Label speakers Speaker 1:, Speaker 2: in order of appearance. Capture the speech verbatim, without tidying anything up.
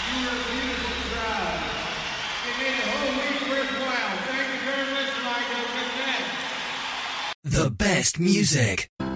Speaker 1: You are a beautiful crowd. You made a whole week worthwhile. Thank you very much, Ligo. Good night.
Speaker 2: The best music.